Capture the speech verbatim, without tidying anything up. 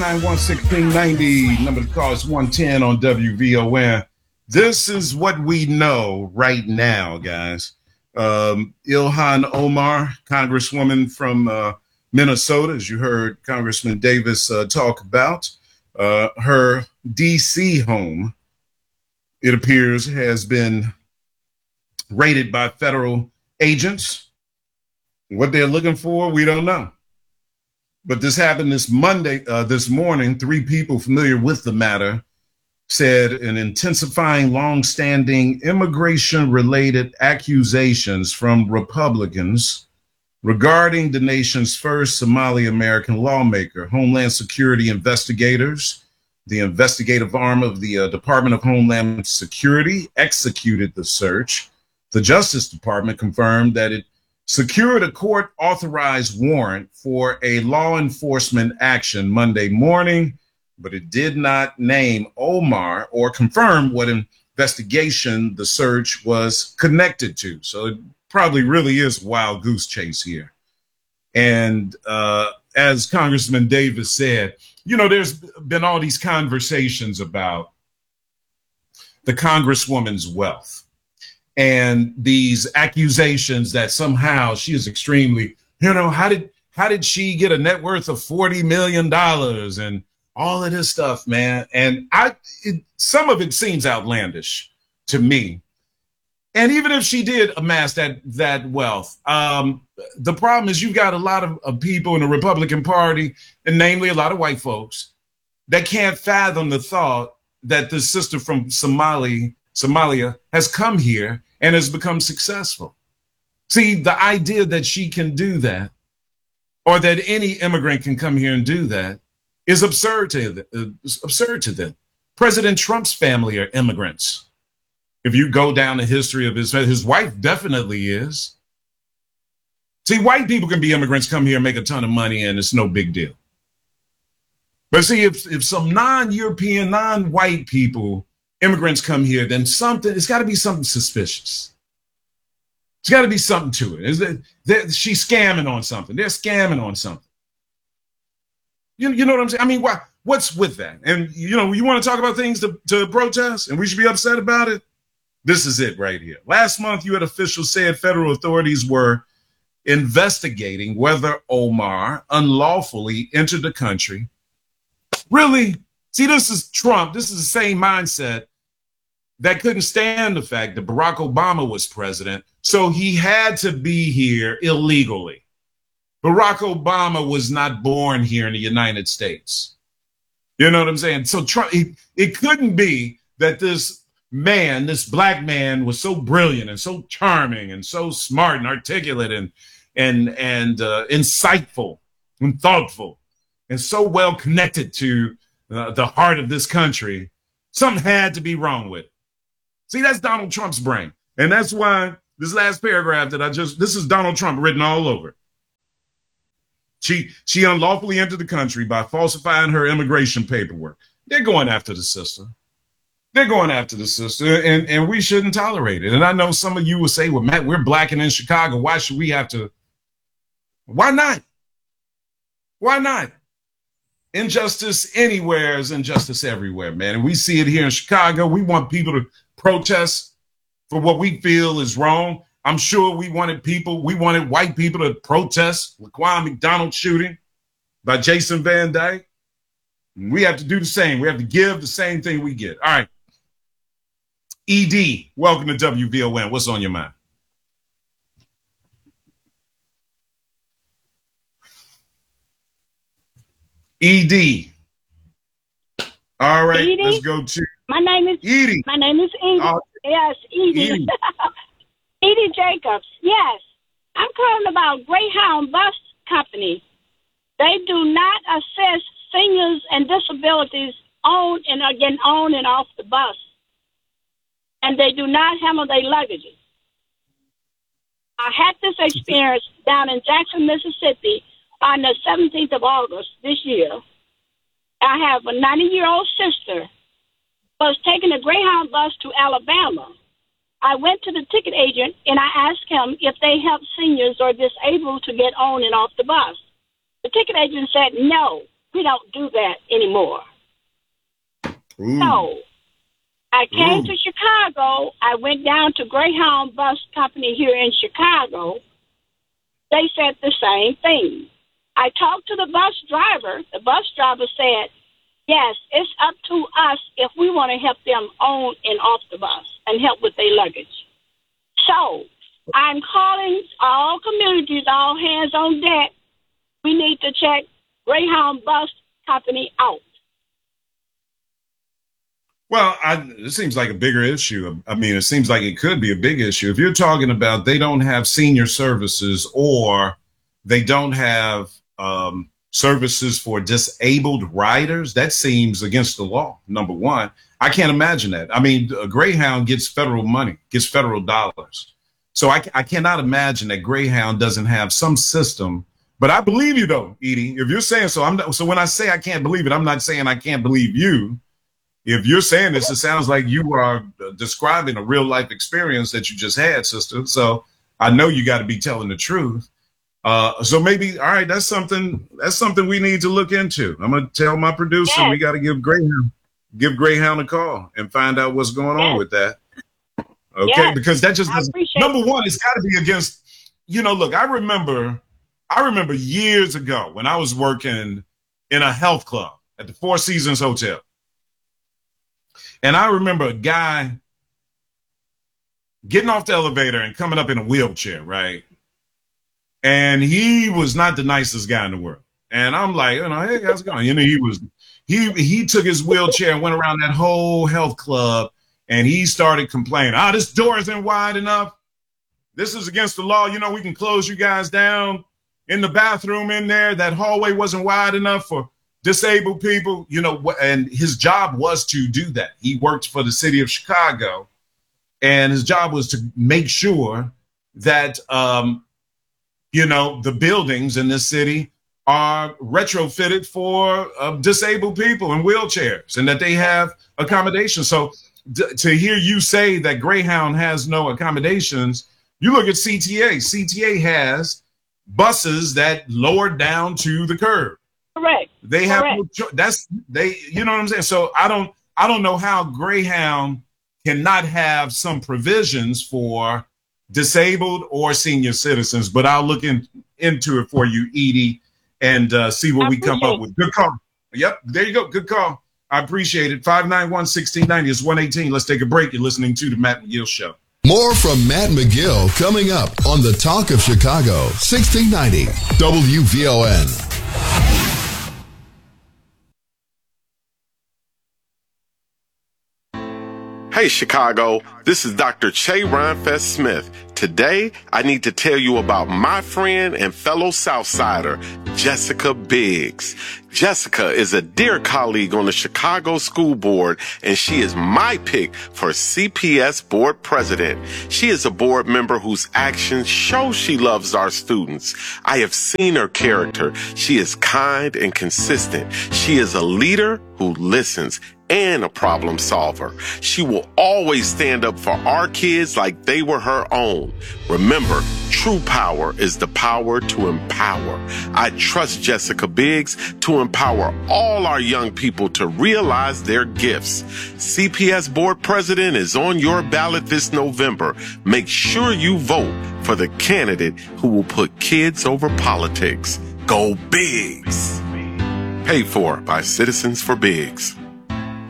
nine one sixteen ninety. Number to call is one ten on W V O N. This is what we know right now, guys. Um, Ilhan Omar, Congresswoman from uh, Minnesota, as you heard Congressman Davis uh, talk about, uh, her D C home, it appears, has been raided by federal agents. What they're looking for, we don't know. But this happened this Monday, uh, this morning. Three people familiar with the matter said an intensifying, long-standing immigration-related accusations from Republicans regarding the nation's first Somali-American lawmaker. Homeland Security investigators, the investigative arm of the uh, Department of Homeland Security, executed the search. The Justice Department confirmed that it secured a court-authorized warrant for a law enforcement action Monday morning, but it did not name Omar or confirm what investigation the search was connected to. So it probably really is a wild goose chase here. And uh, as Congressman Davis said, you know, there's been all these conversations about the Congresswoman's wealth and these accusations that somehow she is extremely, you know, how did how did she get a net worth of forty million dollars and all of this stuff, man? And I, it, some of it seems outlandish to me. And even if she did amass that that wealth, um, the problem is you've got a lot of, of people in the Republican Party, and namely a lot of white folks, that can't fathom the thought that this sister from Somali, Somalia has come here and has become successful. See, the idea that she can do that, or that any immigrant can come here and do that, is absurd to them. Uh, absurd to them. President Trump's family are immigrants. If you go down the history of his, his wife definitely is. See, white people can be immigrants, come here, make a ton of money, and it's no big deal. But see, if, if some non-European, non-white people, immigrants come here, then something, it's got to be something suspicious. It's got to be something to it. Is that she's scamming on something? They're scamming on something. You, you know what I'm saying? I mean, why, what's with that? And, you know, you want to talk about things to, to protest and we should be upset about it? This is it right here. Last month, U S officials said federal authorities were investigating whether Omar unlawfully entered the country. Really? See, this is Trump. This is the same mindset that couldn't stand the fact that Barack Obama was president, so he had to be here illegally. Barack Obama was not born here in the United States. You know what I'm saying? So Trump, it, it couldn't be that this man, this black man, was so brilliant and so charming and so smart and articulate and and and uh, insightful and thoughtful and so well connected to uh, the heart of this country. Something had to be wrong with it. See, that's Donald Trump's brain. And that's why this last paragraph that I just, this is Donald Trump written all over. She, she unlawfully entered the country by falsifying her immigration paperwork. They're going after the sister. They're going after the sister, and, and we shouldn't tolerate it. And I know some of you will say, well, Matt, we're black and in Chicago. Why should we have to? Why not? Why not? Injustice anywhere is injustice everywhere, man. And we see it here in Chicago. We want people to protest for what we feel is wrong. I'm sure we wanted people, we wanted white people to protest Laquan McDonald shooting by Jason Van Dyke. We have to do the same. We have to give the same thing we get. All right. E D, welcome to W V O N. What's on your mind? E D. All right, Edie? Let's go to my name is Edie. My name is Edie. Oh. Yes, Edie. Edie. Edie Jacobs. Yes, I'm calling about Greyhound Bus Company. They do not assess seniors and disabilities on and are getting on and off the bus, and they do not handle their luggages. I had this experience down in Jackson, Mississippi, on the seventeenth of August this year. I have a ninety-year-old sister who was taking a Greyhound bus to Alabama. I went to the ticket agent and I asked him if they help seniors or disabled to get on and off the bus. The ticket agent said no. we don't do that anymore. Ooh. So I came Ooh. to Chicago. I went down to Greyhound Bus Company here in Chicago. They said the same thing. I talked to the bus driver. The bus driver said, yes, it's up to us if we want to help them on and off the bus and help with their luggage. So I'm calling all communities, all hands on deck. We need to check Greyhound Bus Company out. Well, I, it seems like a bigger issue. I mean, it seems like it could be a big issue. If you're talking about they don't have senior services or they don't have um, services for disabled riders, that seems against the law, number one. I can't imagine that. I mean, Greyhound gets federal money, gets federal dollars. So I, I cannot imagine that Greyhound doesn't have some system. But I believe you, though, Edie. If you're saying so, I'm not, so when I say I can't believe it, I'm not saying I can't believe you. If you're saying this, it sounds like you are describing a real life experience that you just had, sister. So I know you got to be telling the truth. Uh, so maybe, all right, that's something, that's something we need to look into. I'm going to tell my producer, yes. we got to give Greyhound, give Greyhound a call and find out what's going yes. on with that. Okay. Yes. Because that just doesn't, number one, it's got to be against, you know, look, I remember, I remember years ago when I was working in a health club at the Four Seasons Hotel. And I remember a guy getting off the elevator and coming up in a wheelchair, right? And he was not the nicest guy in the world. And I'm like, you know, hey, how's it going? You know, he was, he he took his wheelchair and went around that whole health club and he started complaining, ah, oh, this door isn't wide enough. This is against the law. You know, we can close you guys down in the bathroom in there. That hallway wasn't wide enough for disabled people, you know, and his job was to do that. He worked for the city of Chicago, and his job was to make sure that, um, you know, the buildings in this city are retrofitted for uh, disabled people in wheelchairs and that they have accommodations. So d- to hear you say that Greyhound has no accommodations, you look at C T A. C T A has buses that lower down to the curb. Correct. They have Correct. no cho- that's they you know what I'm saying? So I don't I don't know how Greyhound cannot have some provisions for disabled or senior citizens, but I'll look in, into it for you, Edie, and uh, see what I we come up with. Good call. Yep, there you go. Good call. I appreciate it. five nine one, one six nine zero is one eighteen. Let's take a break. You're listening to the Matt McGill Show. More from Matt McGill coming up on the Talk of Chicago, sixteen ninety W V O N. Hey, Chicago, this is Doctor Che Rhinefest Smith. Today, I need to tell you about my friend and fellow Southsider, Jessica Biggs. Jessica is a dear colleague on the Chicago School Board, and she is my pick for C P S Board President. She is a board member whose actions show she loves our students. I have seen her character. She is kind and consistent. She is a leader who listens and a problem solver. She will always stand up for our kids like they were her own. Remember, true power is the power to empower. I trust Jessica Biggs to empower all our young people to realize their gifts. C P S Board President is on your ballot this November. Make sure you vote for the candidate who will put kids over politics. Go Biggs! Paid for by Citizens for Biggs.